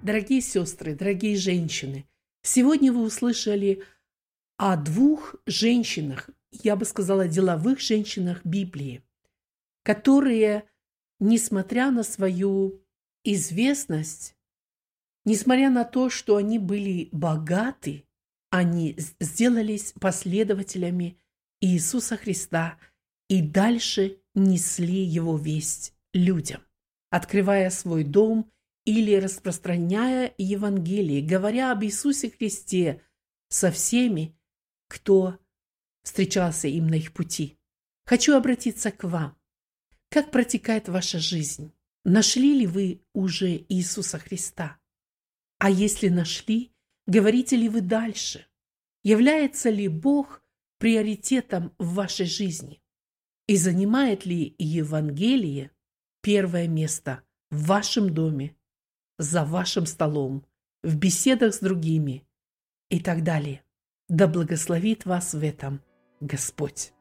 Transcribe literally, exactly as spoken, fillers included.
Дорогие сестры, дорогие женщины, сегодня вы услышали о двух женщинах, я бы сказала, деловых женщинах Библии, которые, несмотря на свою известность, несмотря на то, что они были богаты, они сделались последователями Иисуса Христа и дальше несли Его весть людям, открывая свой дом или распространяя Евангелие, говоря об Иисусе Христе со всеми, кто встречался им на их пути. Хочу обратиться к вам. Как протекает ваша жизнь? Нашли ли вы уже Иисуса Христа? А если нашли, говорите ли вы дальше? Является ли Бог приоритетом в вашей жизни? И занимает ли Евангелие первое место в вашем доме, за вашим столом, в беседах с другими и так далее? Да благословит вас в этом Господь.